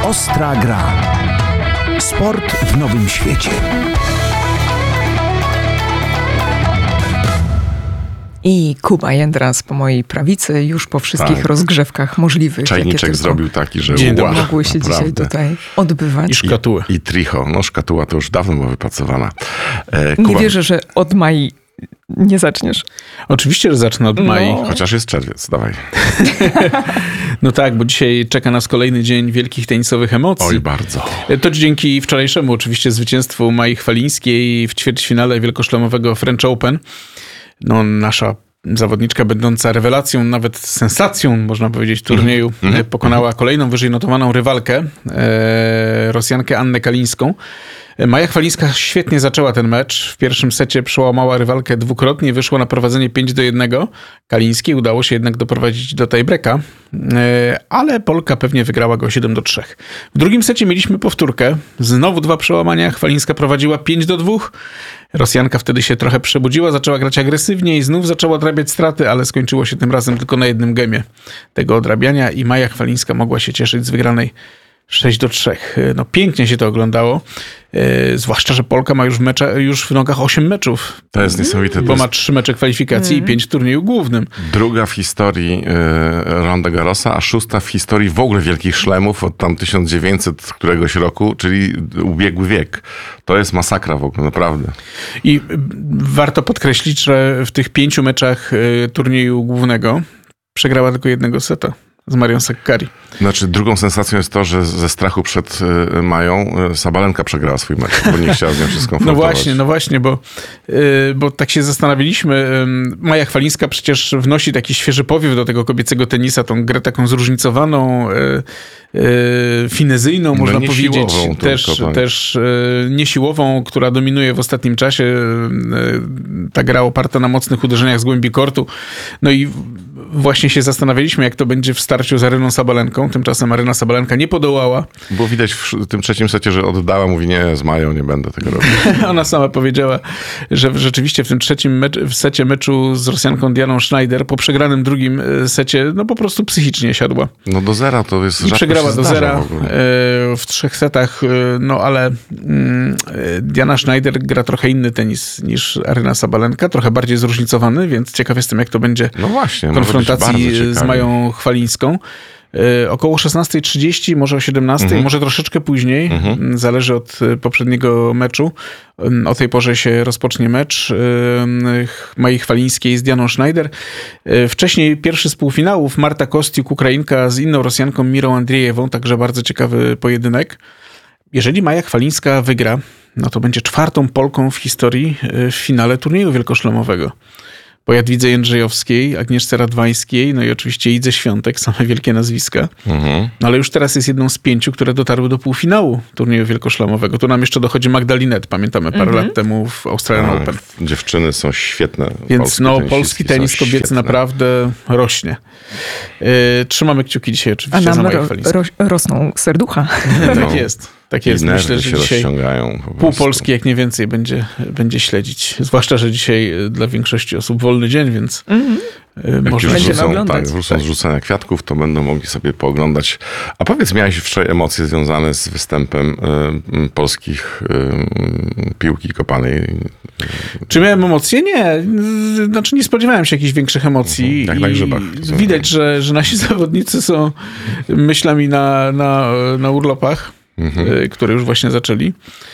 Ostra gra. Sport w nowym świecie. I Kuba Jędras po mojej prawicy, już po wszystkich rozgrzewkach możliwych. Czajniczek zrobił taki, że mogły się dzisiaj tutaj odbywać. I szkatułę. I tricho. No szkatuła to już dawno była wypracowana. Nie wierzę, że od Mai nie zaczniesz. Oczywiście, że zacznę od Mai. Chociaż jest czerwiec, dawaj. No tak, bo dzisiaj czeka nas kolejny dzień wielkich tenisowych emocji. Oj, bardzo. To dzięki wczorajszemu oczywiście zwycięstwu Mai Chwalińskiej w ćwierćfinale wielkoszlemowego French Open. No, nasza zawodniczka będąca rewelacją, nawet sensacją, można powiedzieć, turnieju, pokonała kolejną wyżej notowaną rywalkę, Rosjankę Annę Kalińską. Maja Chwalińska świetnie zaczęła ten mecz. W pierwszym secie przełamała rywalkę dwukrotnie, wyszło na prowadzenie 5-1. Kalińskiej udało się jednak doprowadzić do tiebreaka, ale Polka pewnie wygrała go 7-3. W drugim secie mieliśmy powtórkę. Znowu 2 przełamania. Chwalińska prowadziła 5-2. Rosjanka wtedy się trochę przebudziła, zaczęła grać agresywniej, znów zaczęła odrabiać straty, ale skończyło się tym razem tylko na jednym gemie tego odrabiania i Maja Chwalińska mogła się cieszyć z wygranej 6-3. No pięknie się to oglądało. Zwłaszcza, że Polka ma już w nogach 8 meczów. To jest niesamowite. Bo ma 3 mecze kwalifikacji i 5 w turnieju głównym. Druga w historii Roland Garrosa, a 6 w historii w ogóle wielkich szlemów od tam 1900 któregoś roku, czyli ubiegły wiek. To jest masakra w ogóle, naprawdę. I warto podkreślić, że w tych 5 meczach turnieju głównego przegrała tylko jednego seta z Marią Sakkari. Znaczy, drugą sensacją jest to, że ze strachu przed Mają Sabalenka przegrała swój mecz, bo nie chciała z nią się skonfrontować. No właśnie, bo tak się zastanawialiśmy. Maja Chwalińska przecież wnosi taki świeży powiew do tego kobiecego tenisa, tą grę taką zróżnicowaną, finezyjną, można powiedzieć, też niesiłową, która dominuje w ostatnim czasie. Ta gra oparta na mocnych uderzeniach z głębi kortu. No i właśnie się zastanawialiśmy, jak to będzie w starciu z Aryną Sabalenką. Tymczasem Aryna Sabalenka nie podołała. Było widać w tym trzecim secie, że oddała. Mówi, nie, z Mają nie będę tego robić. Ona sama powiedziała, że rzeczywiście w tym trzecim secie meczu z Rosjanką Dianą Schneider po przegranym drugim secie, no po prostu psychicznie siadła. No do zera to jest rzadko. Przegrała do zera w 3 setach, no ale Diana Schneider gra trochę inny tenis niż Aryna Sabalenka, trochę bardziej zróżnicowany, więc ciekaw jestem, jak to będzie w konfrontacji z Mają Chwalińską. Około 16:30, może o 17:00, może troszeczkę później. Zależy od poprzedniego meczu. O tej porze się rozpocznie mecz Mai Chwalińskiej z Dianą Schneider. Wcześniej pierwszy z półfinałów Marta Kostiuk, Ukrainka z inną Rosjanką Mirą Andriejewą, także bardzo ciekawy pojedynek. Jeżeli Maja Chwalińska wygra, no to będzie 4. Polką w historii w finale turnieju wielkoszlemowego. Po Jadwidze Jędrzejowskiej, Agnieszce Radwańskiej, no i oczywiście Idze Świątek, same wielkie nazwiska. No ale już teraz jest jedną z 5, które dotarły do półfinału turnieju wielkoszlemowego. Tu nam jeszcze dochodzi Magdalinet, pamiętamy parę lat temu w Australian Open. Dziewczyny są świetne. Więc polski tenis kobiecy naprawdę rośnie. Trzymamy kciuki dzisiaj oczywiście za Maję Chwalińską. Rosną serducha. Tak jest. Tak jest. Myślę, że dzisiaj pół Polski jak nie więcej będzie śledzić. Zwłaszcza, że dzisiaj dla większości osób wolny dzień, więc można będziemy oglądać. Wrócą z rzucania kwiatków, to będą mogli sobie pooglądać. A powiedz, miałeś wczoraj emocje związane z występem polskich piłki kopanej? Czy miałem emocje? Nie. Znaczy nie spodziewałem się jakichś większych emocji. Jak na grzybach. Widać, że nasi zawodnicy są myślami na urlopach. Które już właśnie zaczęli.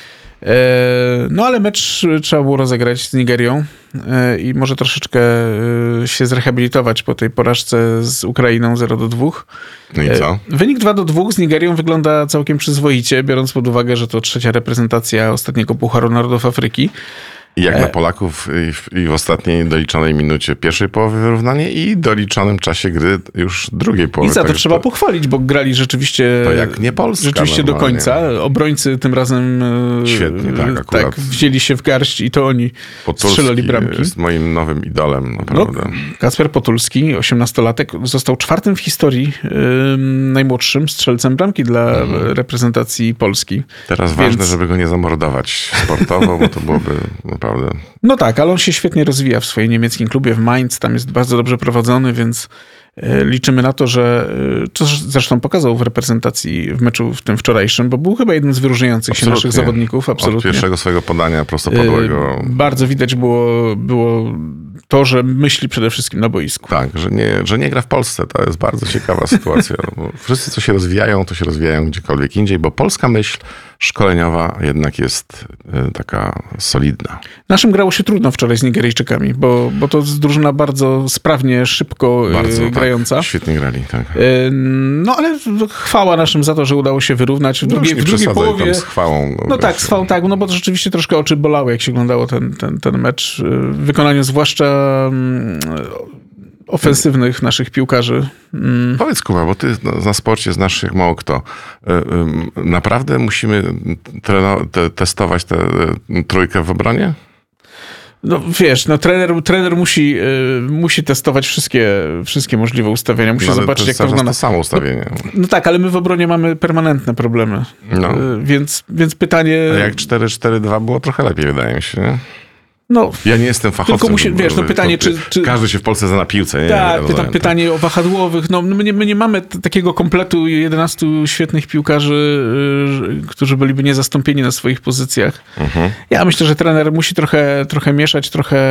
No ale mecz trzeba było rozegrać z Nigerią i może troszeczkę się zrehabilitować po tej porażce z Ukrainą 0-2. No i co? Wynik 2-2 z Nigerią wygląda całkiem przyzwoicie, biorąc pod uwagę, że to 3. reprezentacja ostatniego Pucharu Narodów Afryki. I jak na Polaków i w ostatniej doliczonej minucie pierwszej połowy wyrównanie i doliczonym czasie gry już drugiej połowy. I za to trzeba pochwalić, bo grali rzeczywiście, to jak nie Polska, rzeczywiście do końca. Obrońcy tym razem świetnie, tak, wzięli się w garść i to oni strzelali bramki. Jest moim nowym idolem, naprawdę. No, Kacper Potulski, 18-latek, został 4. w historii najmłodszym strzelcem bramki dla reprezentacji Polski. Teraz ważne, żeby go nie zamordować sportowo, bo to byłoby naprawdę... No tak, ale on się świetnie rozwija w swoim niemieckim klubie w Mainz, tam jest bardzo dobrze prowadzony, więc liczymy na to, że to zresztą pokazał w reprezentacji w meczu w tym wczorajszym, bo był chyba jednym z wyróżniających się naszych zawodników. Absolutnie. Od pierwszego swojego podania prostopadłego. Bardzo widać było to, że myśli przede wszystkim na boisku. Tak, że nie gra w Polsce. To jest bardzo ciekawa sytuacja. Bo wszyscy, co się rozwijają, to się rozwijają gdziekolwiek indziej, bo polska myśl szkoleniowa jednak jest taka solidna. Naszym grało się trudno wczoraj z Nigeryjczykami, bo to jest drużyna bardzo sprawnie, szybko grająca. Tak, świetnie grali, tak. No ale chwała naszym za to, że udało się wyrównać. W drugiej połowie... Tam z chwałą. No tak, z chwałą, tak, no bo to rzeczywiście troszkę oczy bolały, jak się oglądało ten mecz. W wykonaniu zwłaszcza ofensywnych naszych piłkarzy. Powiedz, Kuba, bo ty na sporcie znasz jak mało kto. Naprawdę musimy testować tę trójkę w obronie? No wiesz, no trener musi testować wszystkie możliwe ustawienia. Musi zobaczyć, jak to wygląda. To samo ustawienie. No tak, ale my w obronie mamy permanentne problemy. No. Więc pytanie... A jak 4-4-2 było trochę lepiej, wydaje mi się, nie? No, ja nie jestem fachowcem. Tylko wiesz, no pytanie, czy... Każdy się w Polsce zna na piłce. Nie? Tak, pytanie o wahadłowych. No, my nie mamy takiego kompletu 11 świetnych piłkarzy, którzy byliby niezastąpieni na swoich pozycjach. Ja myślę, że trener musi trochę mieszać,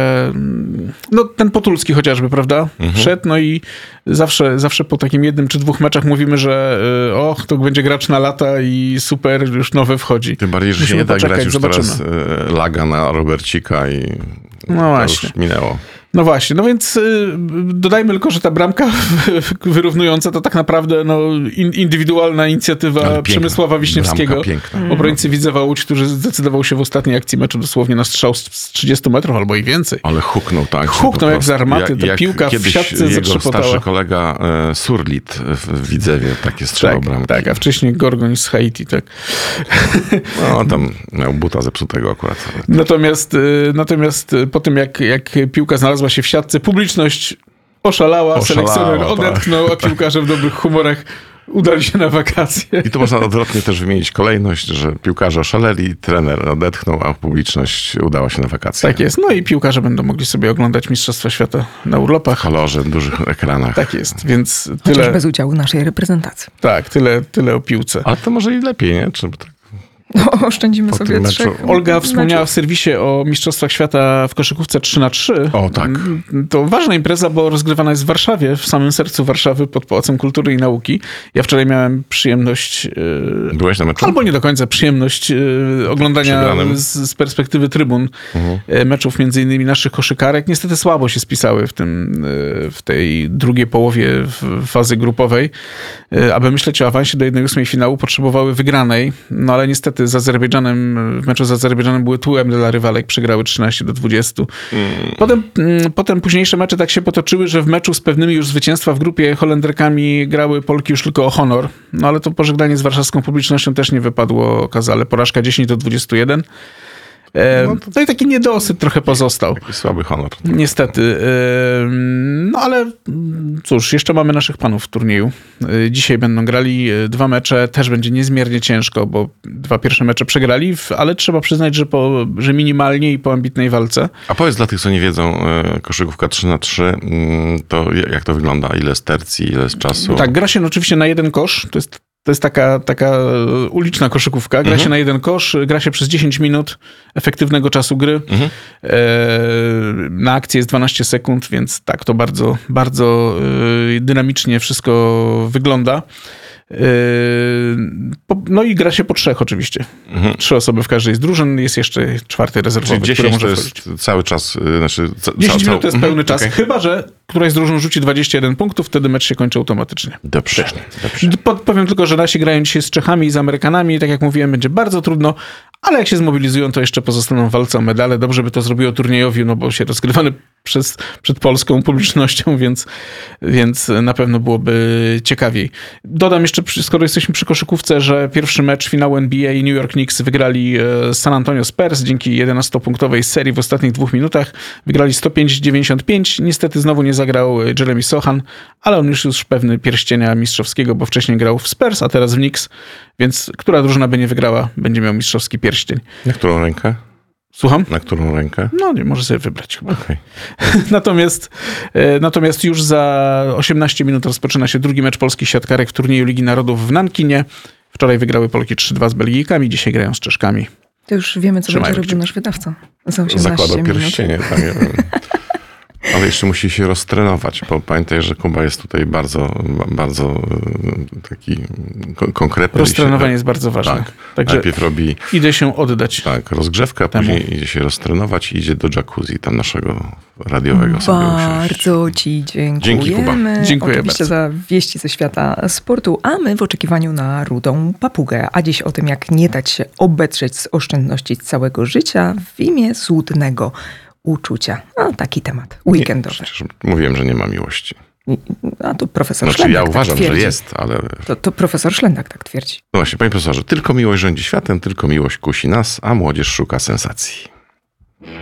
no ten Potulski chociażby, prawda? Wszedł, no i zawsze po takim jednym czy dwóch meczach mówimy, że to będzie gracz na lata i super, już nowy wchodzi. Tym bardziej, że musimy się nie da grać już teraz laga na Robercika i no właśnie. Już minęło. No właśnie, no więc dodajmy tylko, że ta bramka wyrównująca to tak naprawdę indywidualna inicjatywa Przemysława Wiśniewskiego, obrońcy Widzewa Łódź, który zdecydował się w ostatniej akcji meczu dosłownie na strzał z 30 metrów albo i więcej. Ale huknął tak. Huknął jak z armaty, ta piłka w siatce jego zatrzepotała. Starszy kolega Surlit w Widzewie takie strzelał bramki. Tak, a wcześniej Gorgoń z Haiti, tak. No, on tam miał buta zepsutego akurat. Natomiast po tym, jak piłka znalazła się w siatce, publiczność oszalała, selekcjoner odetchnął, a piłkarze w dobrych humorach udali się na wakacje. I tu można odwrotnie też wymienić kolejność, że piłkarze oszaleli, trener odetchnął, a publiczność udała się na wakacje. Tak jest. No i piłkarze będą mogli sobie oglądać Mistrzostwa Świata na urlopach. W kolorze, dużych ekranach. Tak jest, więc tyle... Chociaż bez udziału naszej reprezentacji. Tak, tyle o piłce. Ale to może i lepiej, nie? No, oszczędzimy sobie 3. Olga wspomniała w serwisie o Mistrzostwach Świata w koszykówce 3x3. O tak. To ważna impreza, bo rozgrywana jest w Warszawie, w samym sercu Warszawy, pod Pałacem Kultury i Nauki. Ja wczoraj miałem przyjemność... Byłeś na meczu? Albo nie do końca przyjemność oglądania z perspektywy trybun meczów między innymi naszych koszykarek. Niestety słabo się spisały w tej drugiej połowie fazy grupowej. Aby myśleć o awansie do 1/8 finału, potrzebowały wygranej, no ale niestety z Azerbejdżanem, w meczu z Azerbejdżanem były tłem dla rywalek, przegrały 13-20. Potem późniejsze mecze tak się potoczyły, że w meczu z pewnymi już zwycięstwa w grupie Holenderkami grały Polki już tylko o honor. No ale to pożegnanie z warszawską publicznością też nie wypadło okazale. Porażka 10-21. No i taki niedosyt trochę pozostał. Taki słaby honor. Niestety. No ale cóż, jeszcze mamy naszych panów w turnieju. Dzisiaj będą grali 2 mecze. Też będzie niezmiernie ciężko, bo 2 pierwsze mecze przegrali, ale trzeba przyznać, że minimalnie i po ambitnej walce. A powiedz dla tych, co nie wiedzą, koszykówka 3x3, to jak to wygląda? Ile jest tercji, ile jest czasu? Tak, gra się oczywiście na jeden kosz. To jest taka uliczna koszykówka. Gra się na jeden kosz, gra się przez 10 minut efektywnego czasu gry. Na akcję jest 12 sekund, więc tak to bardzo, bardzo dynamicznie wszystko wygląda. No i gra się po 3 oczywiście. 3 osoby w każdej z drużyn. Jest jeszcze 4 rezerwowy, czyli 10 to jest cały czas. 10 minut to jest pełny czas. Okay. Chyba że któraś z drużyn rzuci 21 punktów, wtedy mecz się kończy automatycznie. Dobrze. Powiem tylko, że nasi grają dzisiaj z Czechami i z Amerykanami. Tak jak mówiłem, będzie bardzo trudno, ale jak się zmobilizują, to jeszcze pozostaną w walce o medale. Dobrze by to zrobiło turniejowi, no bo się rozgrywany przed polską publicznością, więc na pewno byłoby ciekawiej. Dodam jeszcze, skoro jesteśmy przy koszykówce, że pierwszy mecz finału NBA New York Knicks wygrali San Antonio Spurs dzięki 11-punktowej serii w ostatnich 2 minutach. Wygrali 105-95. Niestety znowu nie zagrał Jeremy Sochan, ale on już pewny pierścienia mistrzowskiego, bo wcześniej grał w Spurs, a teraz w Knicks, więc która drużyna by nie wygrała, będzie miał mistrzowski pierścień. Na którą rękę? Słucham? Na którą rękę? No nie, może sobie wybrać chyba. Okay. Natomiast już za 18 minut rozpoczyna się drugi mecz polskich siatkarek w turnieju Ligi Narodów w Nankinie. Wczoraj wygrały Polki 3-2 z Belgijkami, dzisiaj grają z Czeszkami. To już wiemy, co będzie robił nasz wydawca za 18 Zakłada minut. pierścienie. Tak, ja wiem. Ale jeszcze musi się roztrenować, bo pamiętaj, że Kuba jest tutaj bardzo taki konkretny. Roztrenowanie jest bardzo ważne. Tak. Także najpierw robi... Idę się oddać. Tak, rozgrzewka, później idzie się roztrenować i idzie do jacuzzi, tam naszego radiowego sobie Bardzo ci dziękujemy. Dzięki, Kuba. Dziękuję oczywiście bardzo. za wieści ze świata sportu, a my w oczekiwaniu na rudą papugę. A dziś o tym, jak nie dać się obedrzeć z oszczędności całego życia w imię złudnego uczucia. A taki temat weekendowy. Przecież mówiłem, że nie ma miłości. A to profesor Znaczy Szlendak ja uważam, tak że twierdzi. jest, ale... To profesor Szlendak tak twierdzi. No właśnie, panie profesorze, tylko miłość rządzi światem, tylko miłość kusi nas, a młodzież szuka sensacji.